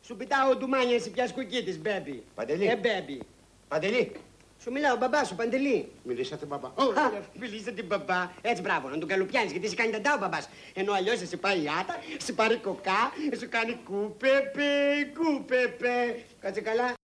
Σου πετάω ντουμάνια, εσύ πια σκουκίτης, μπέμπι. Παντελή. Μπέμπι. Παντελή. Σου μιλάω, μπαμπά σου, Παντελή. Μιλήσατε μπαμπά. Μιλήσατε μπαμπά. Έτσι, μπράβο, να τον καλοπιάνεις, γιατί σε κάνει ταντά ο μπαμπάς. Ενώ αλλιώς σε πάει άτα, σε πάρει κοκά, σου κάνει κούπεπε, κούπεπε. Κάτσε καλά.